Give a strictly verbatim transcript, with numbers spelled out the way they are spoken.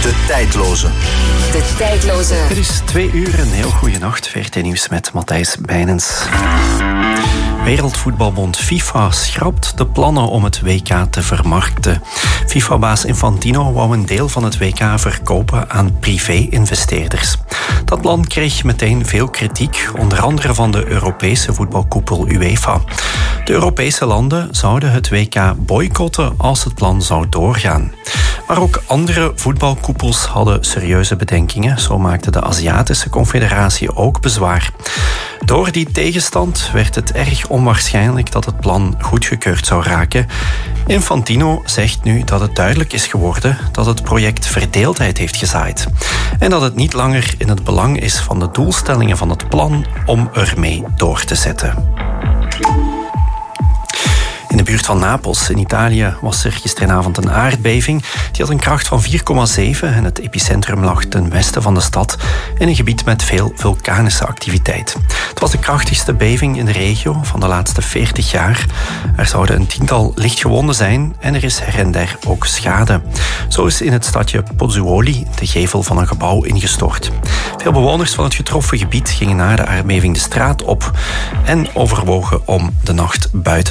De tijdloze. De tijdloze. Het is twee uur, een heel goede nacht. V R T Nieuws met Matthijs Bijnens. Wereldvoetbalbond FIFA schrapt de plannen om het W K te vermarkten. FIFA-baas Infantino wou een deel van het W K verkopen aan privé-investeerders. Dat plan kreeg meteen veel kritiek, onder andere van de Europese voetbalkoepel UEFA. De Europese landen zouden het W K boycotten als het plan zou doorgaan. Maar ook andere voetbalkoepels hadden serieuze bedenkingen. Zo maakte de Aziatische Confederatie ook bezwaar. Door die tegenstand werd het erg onwaarschijnlijk dat het plan goedgekeurd zou raken. Infantino zegt nu dat het duidelijk is geworden dat het project verdeeldheid heeft gezaaid. En dat het niet langer in het belang is van de doelstellingen van het plan om ermee door te zetten. In de buurt van Napels in Italië was er gisteravond een aardbeving. Die had een kracht van vier komma zeven en het epicentrum lag ten westen van de stad in een gebied met veel vulkanische activiteit. Het was de krachtigste beving in de regio van de laatste veertig jaar. Er zouden een tiental lichtgewonden zijn en er is her en der ook schade. Zo is in het stadje Pozzuoli de gevel van een gebouw ingestort. Veel bewoners van het getroffen gebied gingen na de aardbeving de straat op en overwogen om de nacht buiten